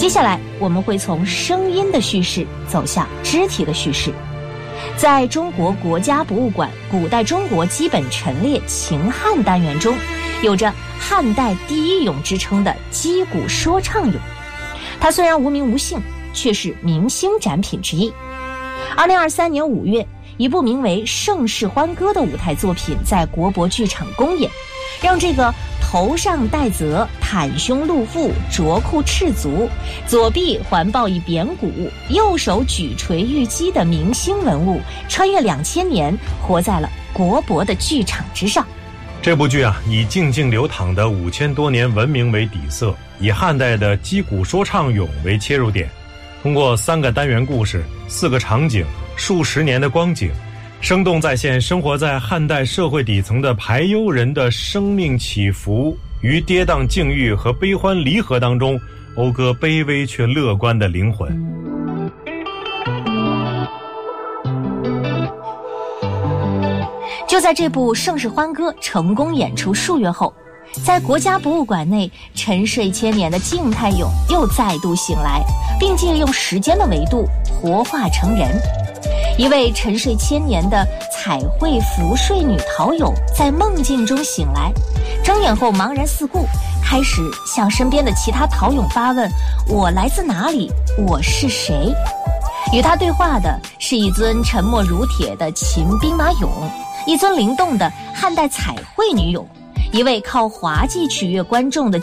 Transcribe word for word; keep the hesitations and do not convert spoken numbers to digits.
接下来我们会从声音的叙事走向肢体的叙事。在中国国家博物馆古代中国基本陈列秦汉单元中，有着汉代第一俑之称的击鼓说唱俑，它虽然无名无姓，却是明星展品之一。二零二三年五月，一部名为《盛世欢歌》的舞台作品在国博剧场公演，让这个头上戴责、袒胸露腹、着裤赤足，左臂环抱一扁鼓，右手举锤玉击的明星文物，穿越两千年，活在了国博的剧场之上。 这部剧啊，以静静流淌的五千多年文明为底色，以汉代的击鼓说唱俑为切入点，通过三个单元故事、四个场景、数十年的光景，生动再现生活在汉代社会底层的排忧人的生命起伏，于跌宕境遇和悲欢离合当中，讴歌卑微却乐观的灵魂。 就在这部《盛世欢歌》成功演出数月后，在国家博物馆内沉睡千年的静态俑又再度醒来，并借用时间的维度活化成人。一位沉睡千年的彩绘浮睡女陶俑在梦境中醒来，睁眼后茫然四顾，开始向身边的其他陶俑发问：我来自哪里？我是谁？与他对话的是一尊沉默如铁的秦兵马俑，一尊灵动的汉代彩绘女俑，一位靠滑稽取悦观众的